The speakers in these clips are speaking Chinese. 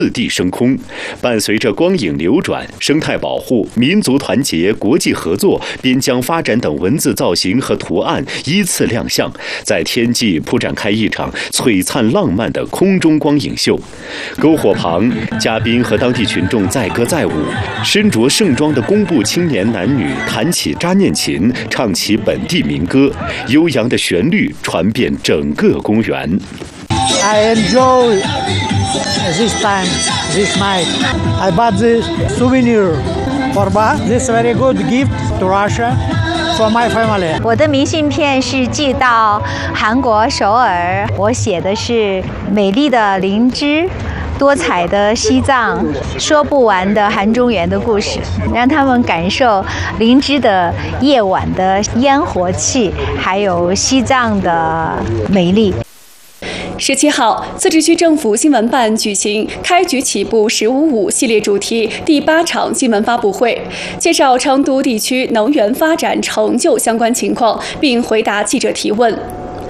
四地升空。伴随着光影流转、生态保护、民族团结、国际合作、边疆发展等文字造型和图案依次亮相，在天际铺展开一场璀璨浪漫的空中光影秀。篝火旁，嘉宾和当地群众载歌载舞，身着盛装的工部青年男女弹起扎念琴，唱起本地民歌，悠扬的旋律传遍整个公园。 I enjoy this time, this night. I bought this souvenir for this very good gift to Russia for my family. 我的明信片是寄到韩国首尔，我写的是美丽的灵芝。多彩的西藏，说不完的韩中原的故事，让他们感受灵芝的夜晚的烟火气，还有西藏的美丽。 17号，自治区政府新闻办举行开局起步“1055”系列主题第8场新闻发布会，介绍成都地区能源发展成就相关情况，并回答记者提问。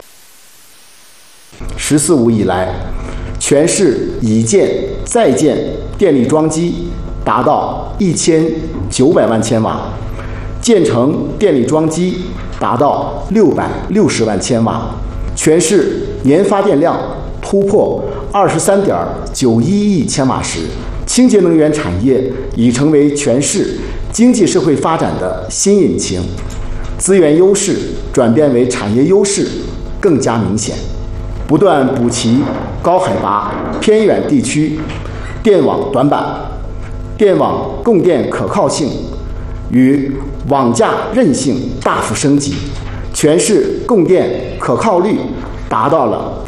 “14.5”以来，全市已建在建电力装机达到1900万千瓦，建成电力装机达到660万千瓦，全市年发电量突破23.91亿千瓦时，清洁能源产业已成为全市经济社会发展的新引擎，资源优势转变为产业优势更加明显，不断补齐高海拔偏远地区电网短板，电网供电可靠性与网架韧性大幅升级，全市供电可靠率达到了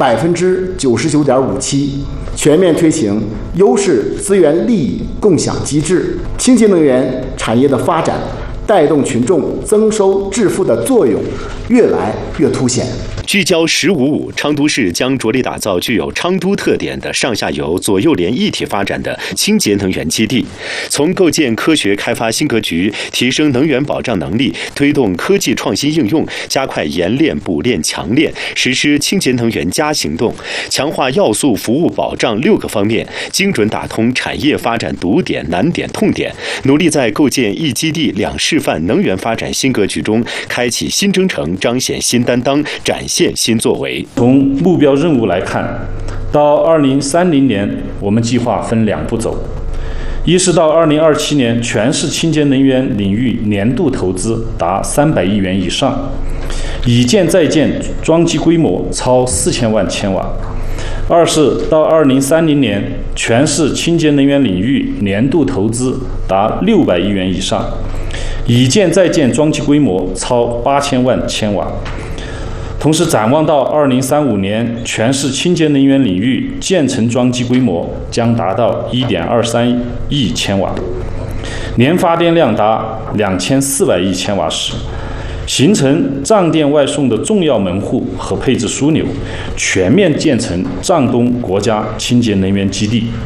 99.57%，全面推行优势资源利益共享机制，清洁能源产业的发展带动群众增收致富的作用越来越凸显。 聚焦“1055”，昌都市将着力打造具有昌都特点的上下游左右联一体发展的清洁能源基地，从构建科学开发新格局，提升能源保障能力，推动科技创新应用，加快研炼、补炼、强炼，实施清洁能源+行动，强化要素服务保障6个方面，精准打通产业发展堵点、难点、痛点，努力在构建一基地两示范能源发展新格局中，开启新征程，彰显新担当，展现新作为。 从目标任务来看，到2030年，我们计划分2步走。一是到2027年，全市清洁能源领域年度投资达300亿元以上，已建在建装机规模超4000万千瓦。二是到2030年，全市清洁能源领域年度投资达600亿元以上，已建在建装机规模超8000万千瓦。同时展望到2035年，全市清洁能源领域建成装机规模将达到1.23亿千瓦，年发电量达2400亿千瓦时，形成藏电外送的重要门户和配置枢纽，全面建成藏东国家清洁能源基地。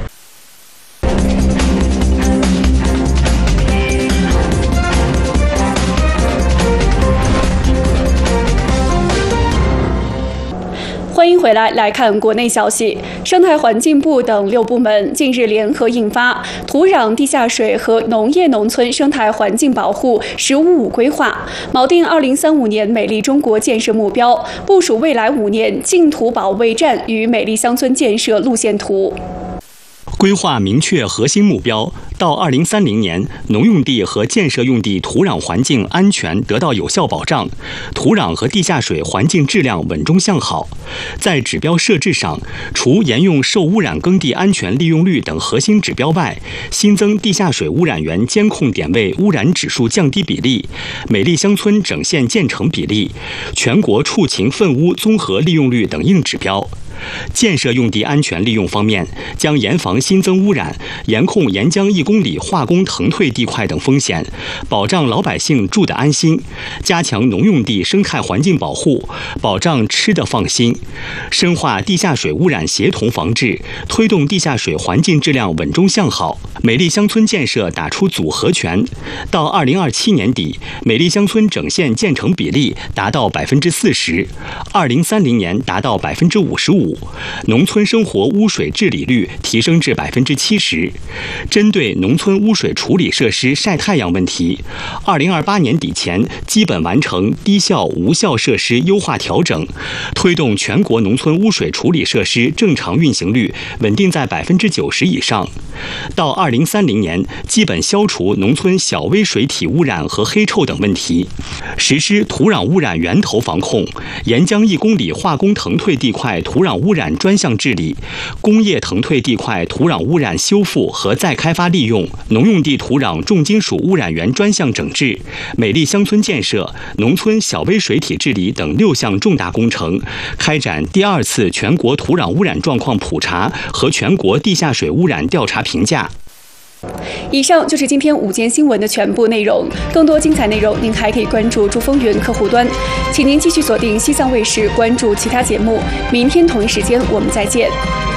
欢迎回来看国内消息。生态环境部等6部门近日联合印发《土壤、地下水和农业农村生态环境保护“1055”规划》，锚定2035年美丽中国建设目标，部署未来5年净土保卫战与美丽乡村建设路线图。 规划明确核心目标，到2030年，农用地和建设用地土壤环境安全得到有效保障，土壤和地下水环境质量稳中向好。在指标设置上，除沿用受污染耕地安全利用率等核心指标外，新增地下水污染源监控点位污染指数降低比例、美丽乡村整线建成比例、全国畜禽粪污综合利用率等硬指标。建设用地安全利用方面，将严防新增污染，严控沿江1公里化工腾退地块等风险，保障老百姓住得安心，加强农用地生态环境保护，保障吃得放心，深化地下水污染协同防治，推动地下水环境质量稳中向好。美丽乡村建设打出组合拳，到2027年底，美丽乡村整线建成比例达到40%，2030年达到55%。 5%，农村生活污水治理率提升至70%。针对农村污水处理设施晒太阳问题，2028年底前基本完成低效无效设施优化调整，推动全国农村污水处理设施正常运行率稳定在90%以上。到2030年，基本消除农村小微水体污染和黑臭等问题，实施土壤污染源头防控，沿江1公里化工腾退地块土壤污染专项治理，工业腾退地块土壤污染修复和再开发利用，农用地土壤重金属污染源专项整治，美丽乡村建设、农村小微水体治理等6项重大工程，开展第2次全国土壤污染状况普查和全国地下水污染调查评价。 以上就是今天午间新闻的全部内容。更多精彩内容，您还可以关注珠峰云客户端。请您继续锁定西藏卫视，关注其他节目。明天同一时间，我们再见。